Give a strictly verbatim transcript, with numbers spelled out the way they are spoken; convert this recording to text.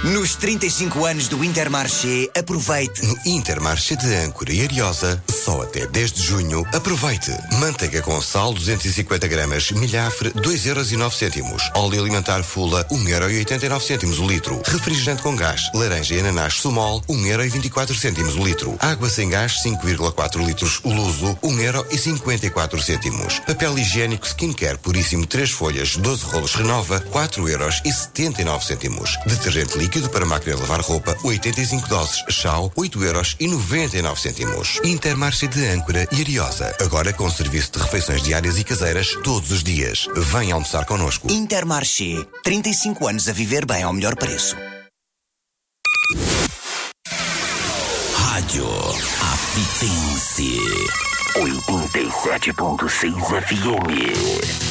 Nos trinta e cinco anos do Intermarché, aproveite. No Intermarché de Âncora e Ariosa, só até dez de junho, aproveite. Manteiga com sal duzentos e cinquenta gramas, milhafre dois euros e nove cêntimos. Óleo alimentar Fula um euro e oitenta e nove cêntimos o litro. Refrigerante com gás, laranja e ananás Sumol um euro e vinte e quatro cêntimos o litro. Água sem gás cinco vírgula quatro litros Luso um euro e cinquenta e quatro cêntimos. Papel higiênico Skincare Puríssimo três folhas doze rolos Renova quatro euros e setenta e nove cêntimos. Detergente líquido para máquina de lavar roupa oitenta e cinco doses Chau oito euros e noventa e nove cêntimos. Intermarché de Âncora e Ariosa, agora com serviço de refeições diárias e caseiras todos os dias. Venha almoçar connosco. Intermarché, trinta e cinco anos a viver bem ao melhor preço. Rádio Apitense oitenta e sete ponto seis F M.